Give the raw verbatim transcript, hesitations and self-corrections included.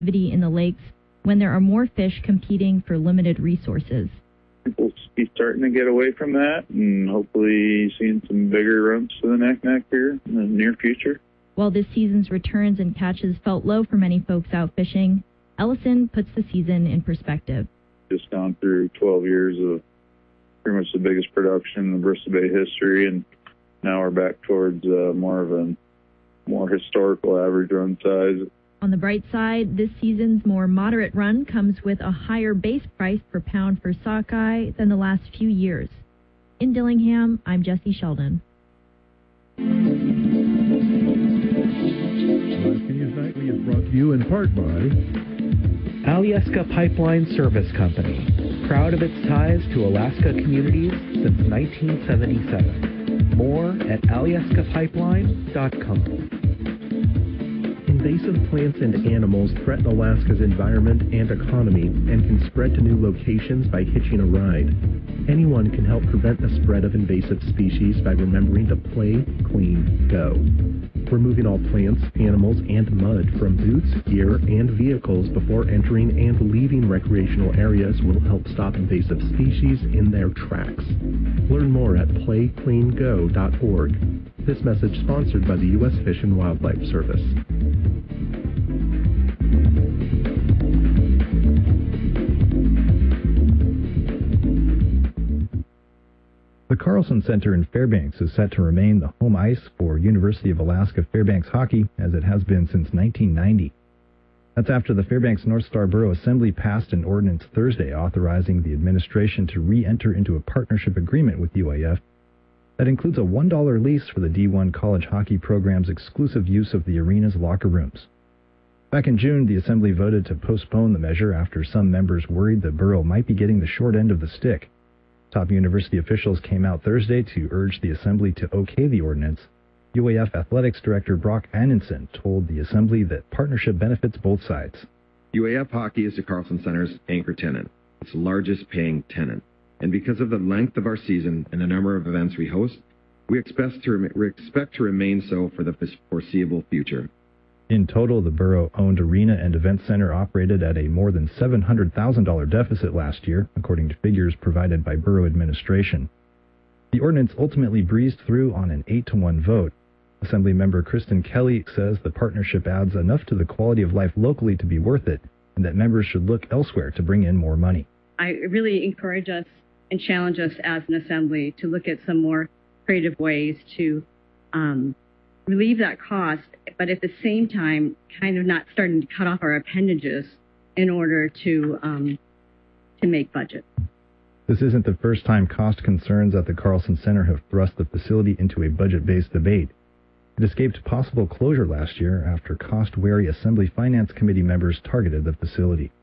activity in the lakes when there are more fish competing for limited resources. We'll be starting to get away from that and hopefully seeing some bigger rumps to the neck-neck here in the near future. While this season's returns and catches felt low for many folks out fishing, Ellison puts the season in perspective. Just gone through twelve years of pretty much the biggest production in the Bristol Bay history, and now we're back towards uh, more of a more historical average run size. On the bright side, this season's more moderate run comes with a higher base price per pound for sockeye than the last few years. In Dillingham, I'm Jesse Sheldon. Alaska News Nightly is brought to you in part by Alyeska Pipeline Service Company, proud of its ties to Alaska communities since nineteen seventy-seven. More at alyeska pipeline dot com. Invasive plants and animals threaten Alaska's environment and economy and can spread to new locations by hitching a ride. Anyone can help prevent the spread of invasive species by remembering to play, clean, go. Removing all plants, animals, and mud from boots, gear, and vehicles before entering and leaving recreational areas will help stop invasive species in their tracks. Learn more at play clean go dot org. This message sponsored by the U S Fish and Wildlife Service. The Carlson Center in Fairbanks is set to remain the home ice for University of Alaska Fairbanks hockey, as it has been since nineteen ninety. That's after the Fairbanks North Star Borough Assembly passed an ordinance Thursday authorizing the administration to re-enter into a partnership agreement with U A F that includes a one dollar lease for the D one college hockey program's exclusive use of the arena's locker rooms. Back in June, the Assembly voted to postpone the measure after some members worried the borough might be getting the short end of the stick. Top university officials came out Thursday to urge the Assembly to okay the ordinance. U A F Athletics Director Brock Annenson told the Assembly that partnership benefits both sides. U A F Hockey is the Carlson Center's anchor tenant, its largest paying tenant. And because of the length of our season and the number of events we host, we expect to, rem- we expect to remain so for the foreseeable future. In total, the borough-owned arena and event center operated at a more than seven hundred thousand dollars deficit last year, according to figures provided by borough administration. The ordinance ultimately breezed through on an eight to one vote. Assembly member Kristen Kelly says the partnership adds enough to the quality of life locally to be worth it, and that members should look elsewhere to bring in more money. I really encourage us and challenge us as an assembly to look at some more creative ways to um, relieve that cost, but at the same time, kind of not starting to cut off our appendages in order to um, to make budget. This isn't the first time cost concerns at the Carlson Center have thrust the facility into a budget-based debate. It escaped possible closure last year after cost-wary Assembly Finance Committee members targeted the facility.